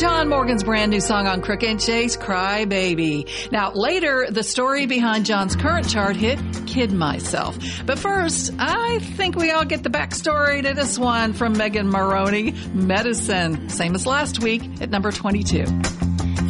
John Morgan's brand new song on Crook and Chase, Cry Baby. Now, later, the story behind John's current chart hit, Kid Myself. But first, I think we all get the backstory to this one from Megan Maroney, Medicine. Same as last week at number 22.